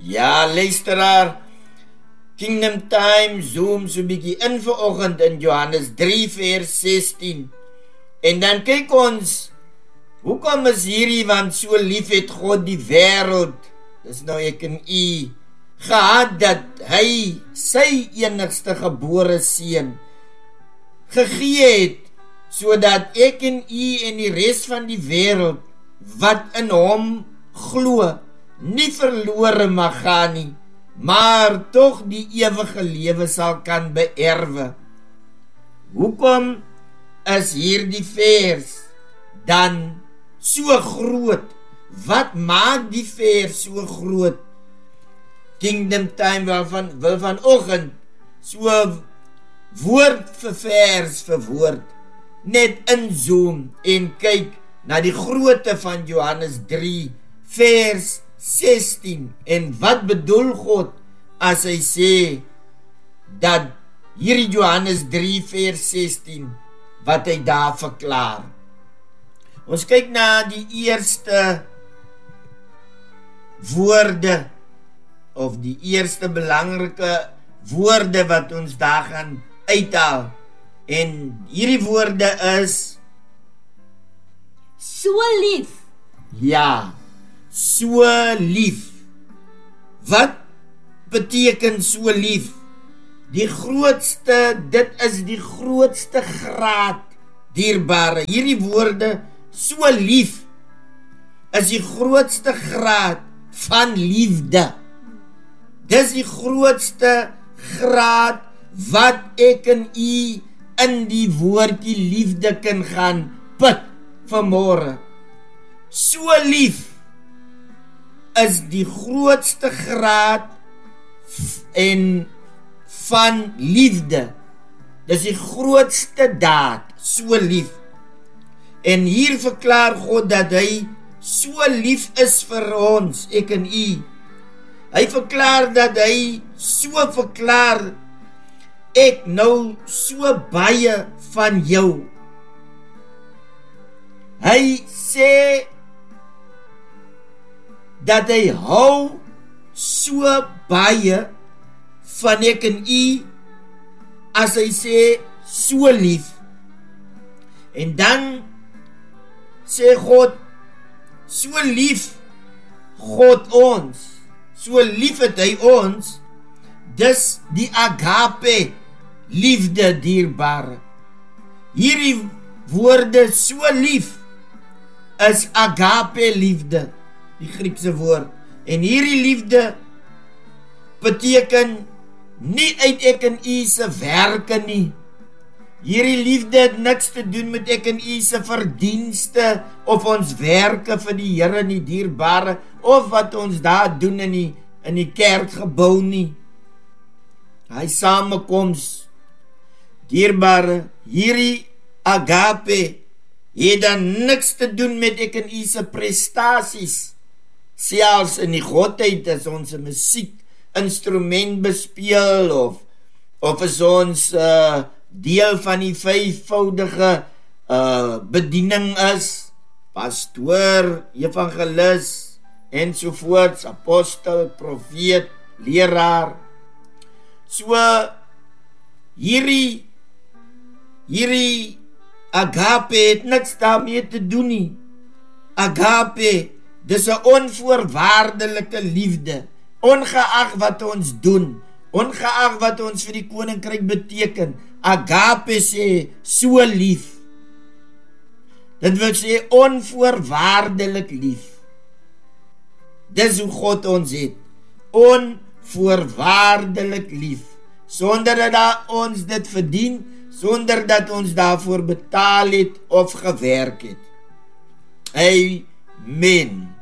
Ja, luisteraar, Kingdom Time zoom so bietjie in vanoggend in Johannes 3 vers 16. En dan kyk ons, hoekom is hierdie, want so lief het God die wêreld, dis nou ek en u, gehad dat hy sy enigste gebore seun gegee het, sodat ek en u en die res van die wêreld wat in hom glo, nie verlore mag gaan nie, maar tog die ewige lewe sal kan beerwe. Hoekom is hierdie vers dan so groot? Wat maak die vers so groot? Kingdom Time wil vanoggend so woord vir vers vir woord net inzoom en kyk na die grootte van Johannes 3 vers 16 en wat bedoel God as hy sê dat hierdie Johannes 3 vers 16 wat hy daar verklaar. Ons kyk na die eerste woorde of die eerste belangrike woorde wat ons daar gaan uithaal. En hierdie woorde is so lief. Ja, so lief. Wat beteken so lief? Die grootste, dit is die grootste graad dierbare. Hierdie woorde, so lief, is die grootste graad van liefde. Dis die grootste graad wat ek en u in die woordjie liefde kan gaan put vanmôre. So lief is die grootste graad en van liefde. Dis die grootste daad, so lief. En hier verklaar God dat hy so lief is vir ons, ek en u. Hy verklaar dat hy so verklaar, ek nou so baie van jou. Hy sê dat hy hou so baie van ek en u, as hy sê so lief. En dan sê God, so lief God ons, so lief het hy ons, dis die agape liefde dierbare. Hierdie woorde so lief is agape liefde, die Griekse woord. En hierdie liefde beteken nie uit ek en u se werke nie. Hierdie liefde het niks te doen met ek en u se verdienste of ons werke vir die Here nie, dierbare, of wat ons daar doen in die kerkgebou nie. Hy samekoms, dierbare, hierdie agape het dan niks te doen met ek en u se prestasies. Selfs in die godheid as ons 'n musiekinstrument bespeel of is ons deel van die vyfvoudige bediening is, pastoor, evangelis ensovoorts, apostel, profeet, leraar. So hierdie agape het niks daarmee te doen nie. Agape, dis 'n onvoorwaardelike liefde, ongeag wat ons doen, ongeag wat ons vir die koninkryk beteken. Agape sê so lief. Dit wil sê onvoorwaardelik lief. Dis hoe God ons het, onvoorwaardelik lief, sonder dat ons dit verdien, sonder dat ons daarvoor betaal het of gewerk het. Amen.